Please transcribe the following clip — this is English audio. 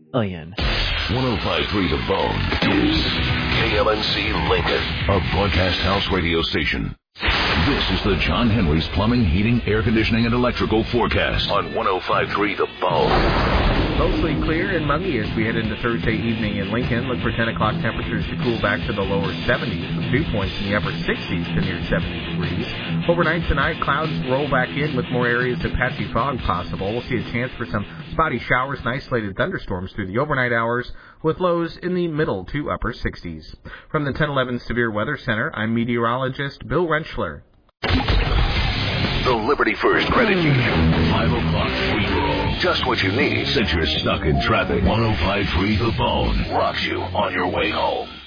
Ian. 105.3 The Bone is KLNC Lincoln, a broadcast house radio station. This is the John Henry's Plumbing, Heating, Air Conditioning, and Electrical forecast on 105.3 The Bone. Mostly clear and muggy as we head into Thursday evening in Lincoln. Look for 10 o'clock temperatures to cool back to the lower 70s with dew points in the upper 60s to near 70 degrees. Overnight tonight, clouds roll back in with more areas of patchy fog possible. We'll see a chance for some spotty showers and isolated thunderstorms through the overnight hours with lows in the middle to upper 60s. From the 1011 Severe Weather Center, I'm meteorologist Bill Rentschler. The Liberty First Credit Union 5 o'clock free-for-all. Just what you need since you're stuck in traffic. 105.3 The Bone rocks you on your way home.